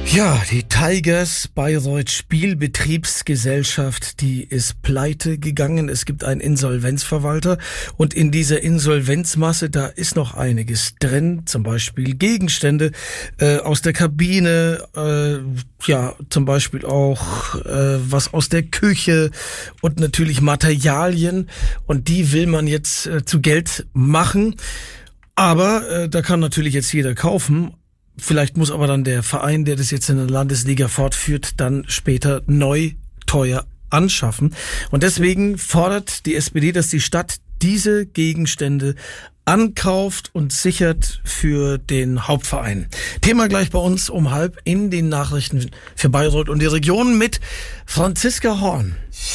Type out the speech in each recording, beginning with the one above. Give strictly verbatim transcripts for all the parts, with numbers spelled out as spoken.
Ja, die Tigers Bayreuth Spielbetriebsgesellschaft, die ist pleite gegangen. Es gibt einen Insolvenzverwalter und in dieser Insolvenzmasse, da ist noch einiges drin, zum Beispiel Gegenstände äh, aus der Kabine, äh, ja, zum Beispiel auch äh, was aus der Küche und natürlich Materialien, und die will man jetzt äh, zu Geld machen. Aber äh, da kann natürlich jetzt jeder kaufen. Vielleicht muss aber dann der Verein, der das jetzt in der Landesliga fortführt, dann später neu teuer anschaffen. Und deswegen fordert die S P D, dass die Stadt diese Gegenstände ankauft und sichert für den Hauptverein. Thema gleich bei uns um halb in den Nachrichten für Bayreuth und die Region mit Franziska Horn.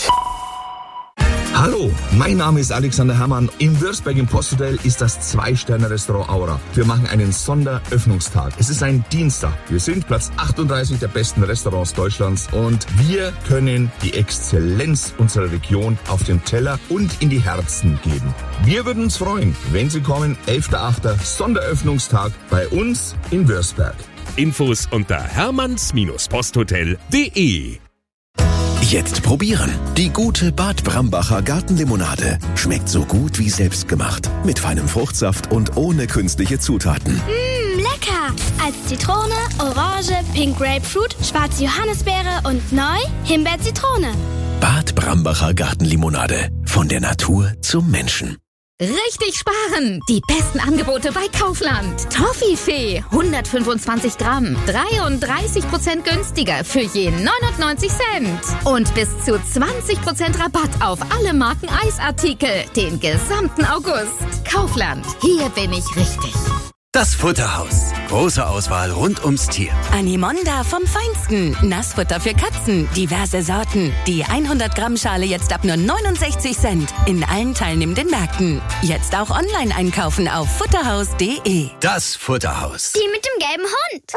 Hallo, mein Name ist Alexander Herrmann. In Würzburg im Posthotel ist das Zwei-Sterne-Restaurant Aura. Wir machen einen Sonderöffnungstag. Es ist ein Dienstag. Wir sind Platz achtunddreißig der besten Restaurants Deutschlands und wir können die Exzellenz unserer Region auf den Teller und in die Herzen geben. Wir würden uns freuen, wenn Sie kommen. elfter achter Sonderöffnungstag bei uns in Würzburg. Infos unter hermanns posthotel punkt de. Jetzt probieren. Die gute Bad Brambacher Gartenlimonade. Schmeckt so gut wie selbstgemacht. Mit feinem Fruchtsaft und ohne künstliche Zutaten. Mmm, lecker! Als Zitrone, Orange, Pink Grapefruit, schwarze Johannisbeere und neu Himbeer-Zitrone. Bad Brambacher Gartenlimonade. Von der Natur zum Menschen. Richtig sparen! Die besten Angebote bei Kaufland. Toffifee, hundertfünfundzwanzig Gramm, dreiunddreißig Prozent günstiger für je neunundneunzig Cent. Und bis zu zwanzig Prozent Rabatt auf alle Marken Eisartikel den gesamten August. Kaufland, hier bin ich richtig. Das Futterhaus. Große Auswahl rund ums Tier. Animonda vom Feinsten. Nassfutter für Katzen. Diverse Sorten. Die hundert Gramm Schale jetzt ab nur neunundsechzig Cent. In allen teilnehmenden Märkten. Jetzt auch online einkaufen auf futterhaus punkt de. Das Futterhaus. Die mit dem gelben Hund.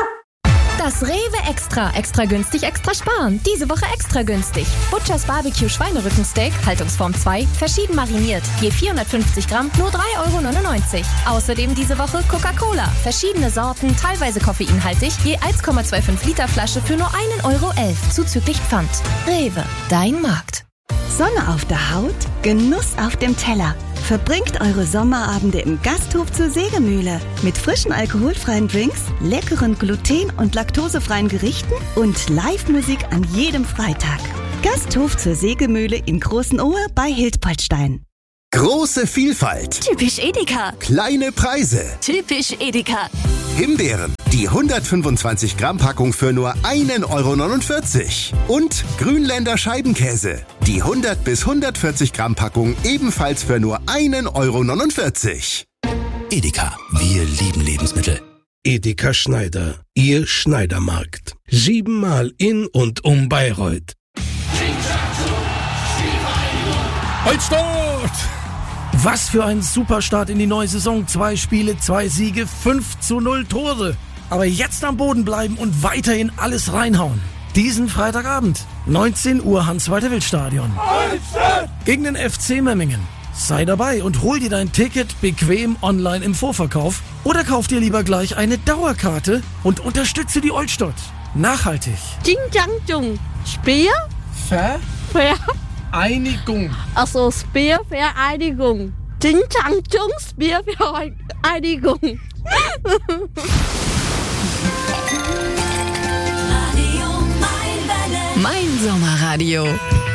Das Rewe Extra. Extra günstig, extra sparen. Diese Woche extra günstig. Butchers Barbecue Schweinerückensteak, Haltungsform zwei, verschieden mariniert. Je vierhundertfünfzig Gramm, nur drei Euro neunundneunzig. Außerdem diese Woche Coca-Cola. Verschiedene Sorten, teilweise koffeinhaltig, je eins Komma fünfundzwanzig Liter Flasche für nur ein Euro elf, zuzüglich Pfand. Rewe, dein Markt. Sonne auf der Haut, Genuss auf dem Teller. Verbringt eure Sommerabende im Gasthof zur Sägemühle mit frischen alkoholfreien Drinks, leckeren gluten- und laktosefreien Gerichten und Live-Musik an jedem Freitag. Gasthof zur Sägemühle in Großenohe bei Hildpoltstein. Große Vielfalt. Typisch Edeka. Kleine Preise. Typisch Edeka. Himbeeren, die hundertfünfundzwanzig Gramm Packung für nur ein Euro neunundvierzig. Und Grünländer Scheibenkäse, die hundert bis hundertvierzig Gramm Packung ebenfalls für nur ein Euro neunundvierzig. Edeka. Wir lieben Lebensmittel. Edeka Schneider, Ihr Schneidermarkt. Siebenmal in und um Bayreuth. Holzstadt! Was für ein Superstart in die neue Saison. Zwei Spiele, zwei Siege, fünf zu null Tore. Aber jetzt am Boden bleiben und weiterhin alles reinhauen. Diesen Freitagabend, neunzehn Uhr, Hans-Walter-Wild-Stadion. Gegen den F C Memmingen. Sei dabei und hol dir dein Ticket bequem online im Vorverkauf. Oder kauf dir lieber gleich eine Dauerkarte und unterstütze die Oldstadt. Nachhaltig. Jingjang-Jung. Speer? Ver? Ver? Einigung. Also Speervereinigung. Jingjang-Jung Speervereinigung. Mein Sommerradio.